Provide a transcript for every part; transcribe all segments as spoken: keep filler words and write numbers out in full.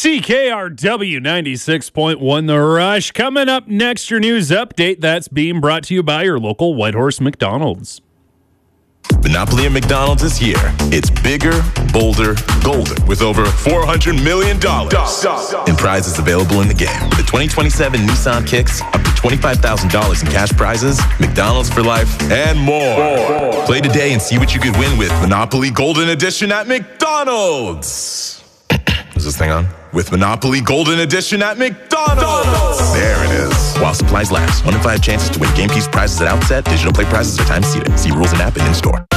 C K R W ninety-six point one The Rush. Coming up next, your news update that's being brought to you by your local Whitehorse McDonald's. Monopoly at McDonald's is here. It's bigger, bolder, golden, with over four hundred million dollars in prizes available in the game. With the twenty twenty-seven Nissan Kicks, up to twenty-five thousand dollars in cash prizes, McDonald's for life, and more. more. Play today and see what you could win with Monopoly Golden Edition at McDonald's. Is this thing on? With Monopoly Golden Edition at McDonald's. There it is. While supplies last. One in five chances to win game piece prizes at outset. Digital play prizes are time seated. See rules and app and in-store.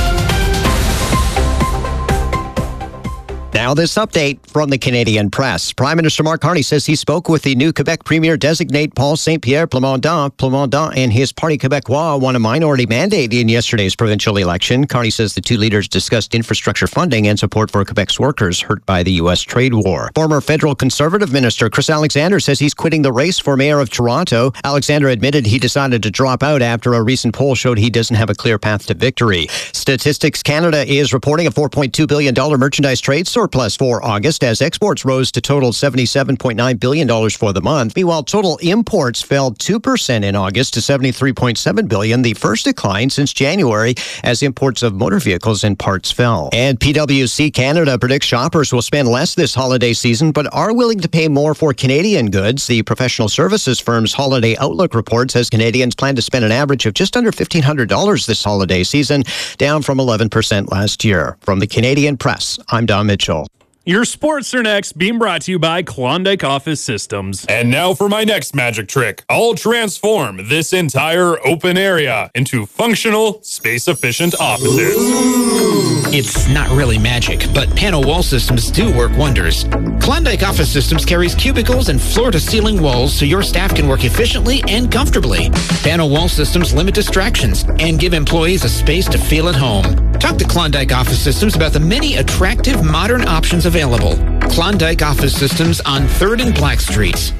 Now this update from the Canadian Press. Prime Minister Mark Carney says he spoke with the new Quebec Premier designate Paul Saint-Pierre Plamondon. Plamondon and his Parti Québécois won a minority mandate in yesterday's provincial election. Carney says the two leaders discussed infrastructure funding and support for Quebec's workers hurt by the U S trade war. Former federal Conservative Minister Chris Alexander says he's quitting the race for mayor of Toronto. Alexander admitted he decided to drop out after a recent poll showed he doesn't have a clear path to victory. Statistics Canada is reporting a four point two billion dollars merchandise trade surplus for August as exports rose to total seventy-seven point nine billion dollars for the month. Meanwhile, total imports fell two percent in August to seventy-three point seven billion dollars, the first decline since January as imports of motor vehicles and parts fell. And P W C Canada predicts shoppers will spend less this holiday season but are willing to pay more for Canadian goods. The professional services firm's Holiday Outlook report says Canadians plan to spend an average of just under fifteen hundred dollars this holiday season, down from eleven percent last year. From the Canadian Press, I'm Don Mitchell. Your sports are next, being brought to you by Klondike Office Systems. And now for my next magic trick. I'll transform this entire open area into functional, space-efficient offices. It's not really magic, but panel wall systems do work wonders. Klondike Office Systems carries cubicles and floor-to-ceiling walls so your staff can work efficiently and comfortably. Panel wall systems limit distractions and give employees a space to feel at home. Talk to Klondike Office Systems about the many attractive modern options available. Klondike Office Systems on third and Black Streets.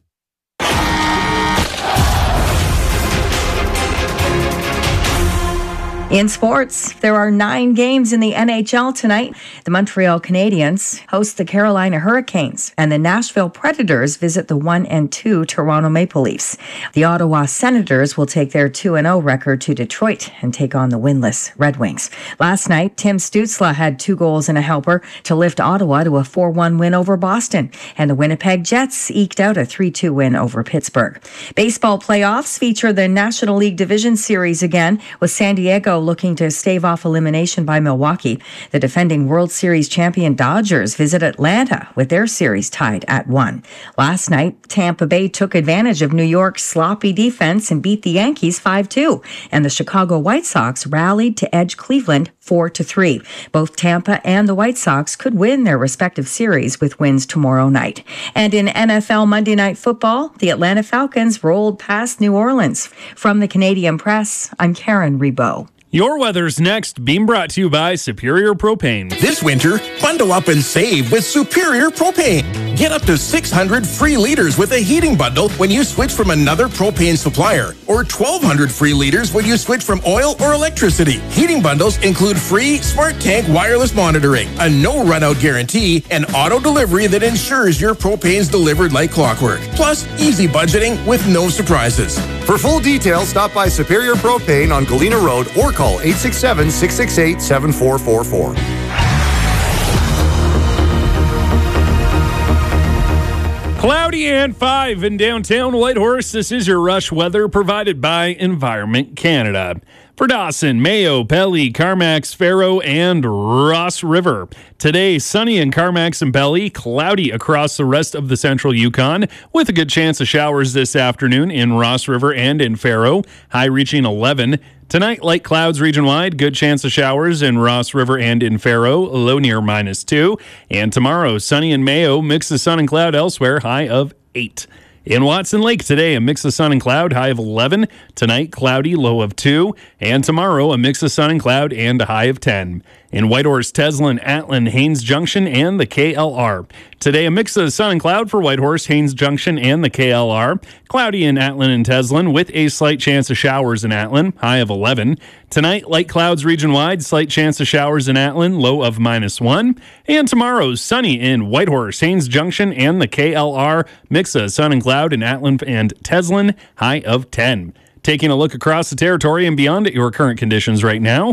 In sports, there are nine games in the N H L tonight. The Montreal Canadiens host the Carolina Hurricanes, and the Nashville Predators visit the one and two Toronto Maple Leafs. The Ottawa Senators will take their two and oh record to Detroit and take on the winless Red Wings. Last night, Tim Stützle had two goals and a helper to lift Ottawa to a four one win over Boston, and the Winnipeg Jets eked out a three two win over Pittsburgh. Baseball playoffs feature the National League Division Series again, with San Diego looking to stave off elimination by Milwaukee. The defending World Series champion Dodgers visit Atlanta with their series tied at one. Last night, Tampa Bay took advantage of New York's sloppy defense and beat the Yankees five two, and the Chicago White Sox rallied to edge Cleveland four to three. Both Tampa and the White Sox could win their respective series with wins tomorrow night. And in N F L Monday Night Football, the Atlanta Falcons rolled past New Orleans. From the Canadian Press, I'm Karen Rebo. Your weather's next, being brought to you by Superior Propane. This winter, bundle up and save with Superior Propane. Get up to six hundred free liters with a heating bundle when you switch from another propane supplier, or twelve hundred free liters when you switch from oil or electricity. Heating bundles include free Smart Tank wireless monitoring, a no run-out guarantee, and auto delivery that ensures your propane's delivered like clockwork. Plus, easy budgeting with no surprises. For full details, stop by Superior Propane on Galena Road or call eight six seven, six six eight, seven four four four. Cloudy and five in downtown Whitehorse. This is your Rush weather provided by Environment Canada. For Dawson, Mayo, Pelly, Carmacks, Faro, and Ross River. Today, sunny in Carmacks and Pelly, cloudy across the rest of the central Yukon, with a good chance of showers this afternoon in Ross River and in Faro, high reaching eleven. Tonight, light clouds region-wide, good chance of showers in Ross River and in Faro, low near minus two. And tomorrow, sunny in Mayo, mix of sun and cloud elsewhere, high of eight. In Watson Lake today, a mix of sun and cloud, high of eleven. Tonight, cloudy, low of two. And tomorrow, a mix of sun and cloud and a high of ten. In Whitehorse, Teslin, Atlin, Haines Junction, and the K L R. Today, a mix of sun and cloud for Whitehorse, Haines Junction, and the K L R. Cloudy in Atlin and Teslin with a slight chance of showers in Atlin, high of eleven. Tonight, light clouds region-wide, slight chance of showers in Atlin, low of minus one. And tomorrow, sunny in Whitehorse, Haines Junction, and the K L R. Mix of sun and cloud in Atlin and Teslin, high of ten. Taking a look across the territory and beyond at your current conditions right now,